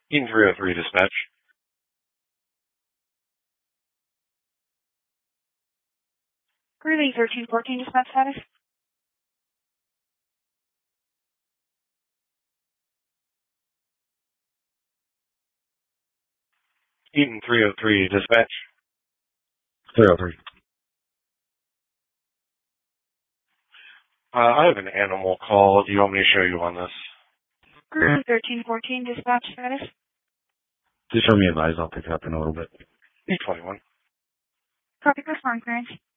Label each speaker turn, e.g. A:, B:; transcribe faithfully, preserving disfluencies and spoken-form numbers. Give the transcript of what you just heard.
A: Eaton three oh three, dispatch.
B: Greeley thirteen fourteen, dispatch status.
A: Eaton three oh three, dispatch.
C: three oh three.
A: Uh, I have an animal call. Do you want me to show you on this?
B: Greeley thirteen fourteen, dispatch status.
C: Just show me advise. I'll pick it up in a little bit.
A: E twenty-one.
B: Copy, respond clearance.